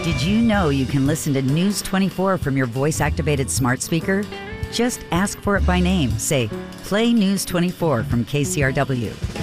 Did you know you can listen to News 24 from your voice-activated smart speaker? Just ask for it by name. Say, "Play News 24 from KCRW."